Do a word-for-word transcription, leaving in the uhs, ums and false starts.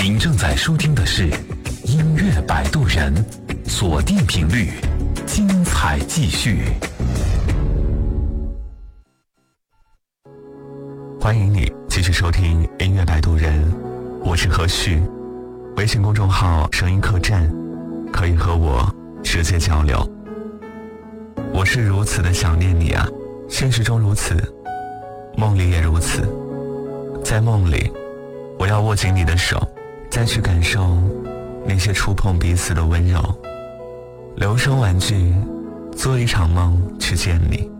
您正在收听的是音乐摆渡人，锁定频率，精彩继续。欢迎你继续收听音乐摆渡人，我是何旭。微信公众号声音客栈，可以和我直接交流。我是如此的想念你啊，现实中如此，梦里也如此。在梦里，我要握紧你的手，再去感受那些触碰彼此的温柔，留声玩具，做一场梦去见你。